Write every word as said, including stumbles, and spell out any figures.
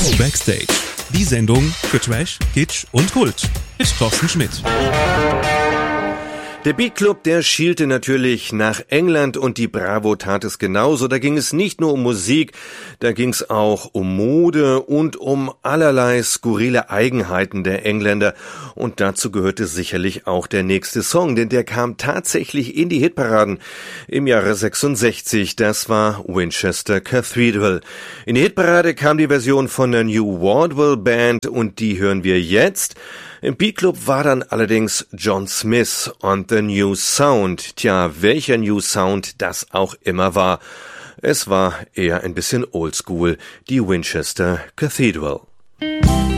Backstage, die Sendung für Trash, Kitsch und Kult mit Thorsten Schmidt. Der Beat Club, der schielte natürlich nach England und die Bravo tat es genauso. Da ging es nicht nur um Musik, da ging es auch um Mode und um allerlei skurrile Eigenheiten der Engländer. Und dazu gehörte sicherlich auch der nächste Song, denn der kam tatsächlich in die Hitparaden im Jahre sechsundsechzig. Das war Winchester Cathedral. In die Hitparade kam die Version von der New Vaudeville Band und die hören wir jetzt. Im Beat Club war dann allerdings John Smith und The New Sound. Tja, welcher New Sound das auch immer war. Es war eher ein bisschen oldschool, die Winchester Cathedral.